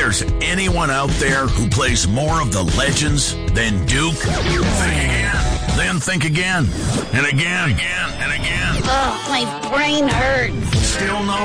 there's anyone out there who plays more of the legends than Duke? Think again. Then think again. And again. And again. Oh, my brain hurts. Still no